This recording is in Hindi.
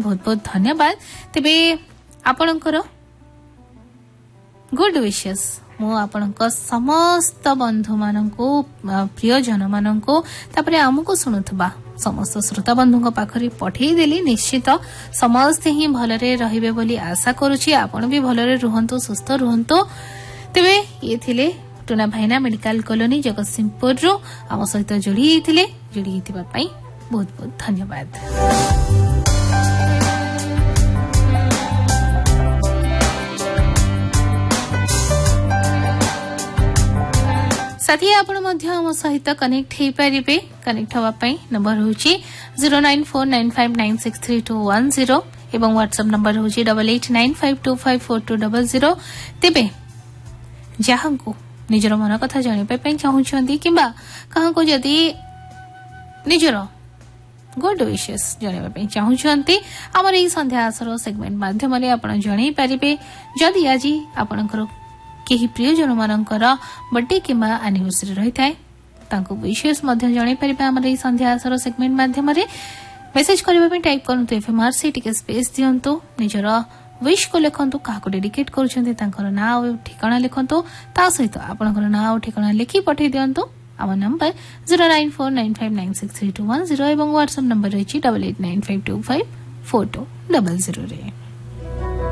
बहुत बहुत धन्यवाद तेबे आपणकर गुड विशेस मु आपणक समस्त बंधु माननको प्रियजन माननको तापरे आमको सुनुथबा समस्त श्रोता बंधु पाखरी पठेई देली निश्चित समस्ते ही भलरे रहिबे बोली आशा करूची आपण भी भलरे रुहंतु सुस्थ रुहंतु तेबे ये थिले टुना भाईना मेडिकल कॉलोनी जगतसिंहपुर रो आम सहित जोड़ी बहुत बहुत धन्यवाद। साथी आपण आम सहित कनेक्ट हो पारे कनेक्ट होगापी नंबर हूँ 09495963210 एवं व्हाट्सएप नंबर हूँ 8895254200 तेबे जहाँ को निजर मन कथा जानापी चाहूँगी कि जदि निजर गुड विशेष जानवाई चाहूँगी आमर यही संध्या आसर सेगमेंट माध्यम आप जन पारे जदि आज आपणकर कहीं प्रियजन मानकर बर्थडे कि एनिवर्सरी रही थाए विशेष जन पारे आमर यही संध्या आसर सेगमेंट माध्यम मेसेज करने टाइप करूँ एफएमआरसी टिके स्पेस दिंतु निजर विश को लिखंतु क्या डेडिकेट कर ना ठिकाना लिखंतु ता सहित आपनकर ना ठिकाना लिखि पठे दियंतु आम नंबर 09495963210 एवं व्हाट्सएप नंबर रही 8895254200 रे।